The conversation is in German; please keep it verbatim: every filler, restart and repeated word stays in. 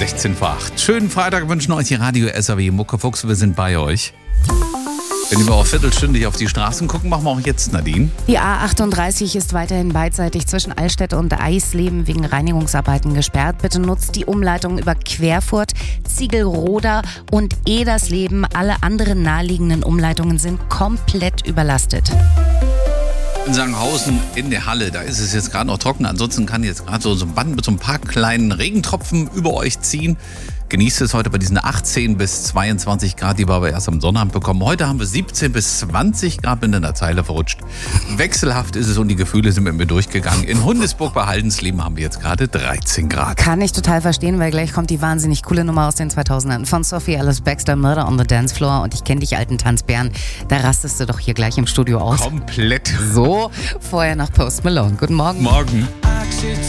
sechzehn vor acht. Schönen Freitag wünschen euch die Radio S A W Muckefuchs. Wir sind bei euch. Wenn wir auch viertelstündig auf die Straßen gucken, machen wir auch jetzt, Nadine. Die A achtunddreißig ist weiterhin beidseitig zwischen Eichstätt und Eisleben wegen Reinigungsarbeiten gesperrt. Bitte nutzt die Umleitung über Querfurt, Ziegelroda und Edersleben. Alle anderen naheliegenden Umleitungen sind komplett überlastet. In Sangenhausen in der Halle, da ist es jetzt gerade noch trocken. Ansonsten kann jetzt gerade so, so ein Band mit so ein paar kleinen Regentropfen über euch ziehen. Genießt es heute bei diesen achtzehn bis zweiundzwanzig Grad, die wir aber erst am Sonnabend bekommen. Heute haben wir siebzehn bis zwanzig Grad, bin in der Zeile verrutscht. Wechselhaft ist es und die Gefühle sind mit mir durchgegangen. In Hundesburg bei Haldensleben haben wir jetzt gerade dreizehn Grad. Kann ich total verstehen, weil gleich kommt die wahnsinnig coole Nummer aus den zweitausendern von Sophie Alice Baxter, Murder on the Dance Floor. Und ich kenne dich, alten Tanzbären, da rastest du doch hier gleich im Studio aus. Komplett. So, vorher noch Post Malone. Guten Morgen. Morgen.